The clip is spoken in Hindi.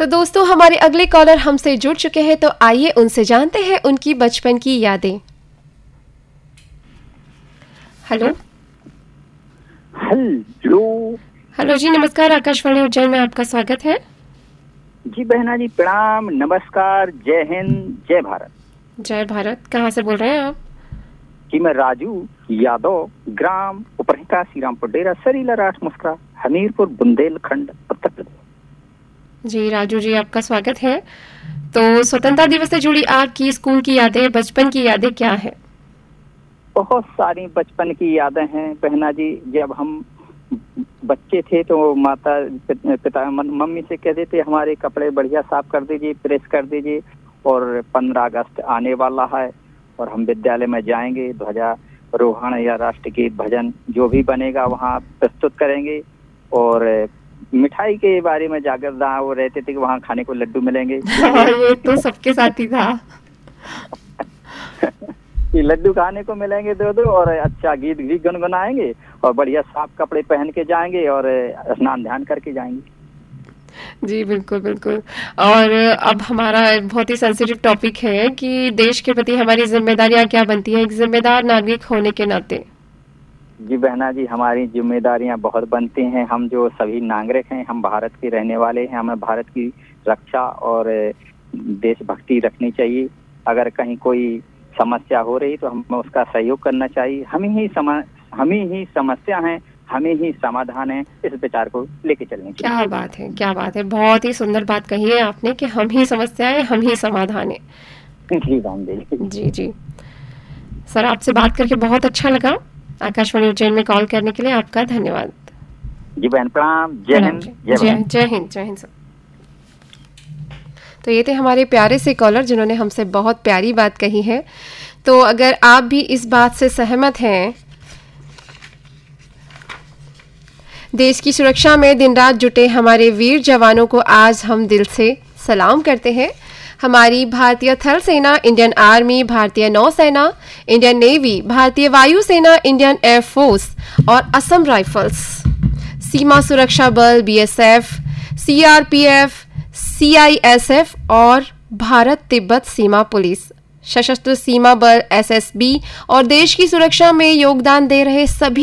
तो दोस्तों हमारे अगले कॉलर हमसे जुड़ चुके हैं, तो आइए उनसे जानते हैं उनकी बचपन की यादें। हेलो हेलो हेलो जी, नमस्कार। आकाशवाणी उज्जैन में आपका स्वागत है। जी बहना जी प्रणाम, नमस्कार, जय हिंद, जय भारत। जय भारत। कहाँ से बोल रहे हैं आप? जी मैं राजू यादव, ग्राम उपरहिका, श्रीरामपुर डेरा, सरीला राठ मुस्करा, हमीरपुर, बुंदेलखंड, उत्तर प्रदेश। जी राजू जी, आपका स्वागत है। तो स्वतंत्रता दिवस से जुड़ी आपकी स्कूल की यादें, बचपन की यादें क्या है? बहुत सारी बचपन की यादें हैं बहना जी। जब हम बच्चे थे तो माता पिता मम्मी से कहते थे हमारे कपड़े बढ़िया साफ कर दीजिए, प्रेस कर दीजिए, और 15 अगस्त आने वाला है और हम विद्यालय में जाएंगे, ध्वजारोहण या राष्ट्रगीत भजन जो भी बनेगा वहाँ प्रस्तुत करेंगे। और मिठाई के बारे में जागरूकता वो रहते थे कि वहाँ खाने को लड्डू मिलेंगे। ये तो सबके साथ ही था। ये लड्डू खाने को मिलेंगे दो और अच्छा गीत भी गुनगुनाएंगे और बढ़िया साफ कपड़े पहन के जाएंगे और स्नान ध्यान करके जाएंगे। जी बिल्कुल बिल्कुल। और अब हमारा बहुत ही सेंसिटिव टॉपिक है कि देश के प्रति हमारी जिम्मेदारियां क्या बनती हैं एक जिम्मेदार नागरिक होने के नाते। जी बहना जी, हमारी जिम्मेदारियां बहुत बनती हैं। हम जो सभी नागरिक हैं, हम भारत के रहने वाले हैं, हमें भारत की रक्षा और देशभक्ति रखनी चाहिए। अगर कहीं कोई समस्या हो रही तो हमें उसका सहयोग करना चाहिए। हम ही समस्या हैं, हमें ही समाधान है। इस विचार को लेके चलनी चाहिए। क्या बात है, क्या बात है। बहुत ही सुंदर बात कही है आपने कि हम ही समस्या है, हम ही समाधान है। जी जी सर, आपसे बात करके बहुत अच्छा लगा। आकाशवाणी उज्जैन में कॉल करने के लिए आपका धन्यवाद। जी बहन प्रणाम, जय हिंद, जय हिंद, जय हिंद सर। तो ये थे हमारे प्यारे से कॉलर जिन्होंने हमसे बहुत प्यारी बात कही है। तो अगर आप भी इस बात से सहमत हैं, देश की सुरक्षा में दिन रात जुटे हमारे वीर जवानों को आज हम दिल से सलाम करते हैं। हमारी भारतीय थल सेना, इंडियन आर्मी, भारतीय नौसेना, इंडियन नेवी, भारतीय वायुसेना, इंडियन एयरफोर्स और असम राइफल्स, सीमा सुरक्षा बल, बीएसएफ, सीआरपीएफ, सीआईएसएफ और भारत तिब्बत सीमा पुलिस, सशस्त्र सीमा बल एसएसबी और देश की सुरक्षा में योगदान दे रहे सभी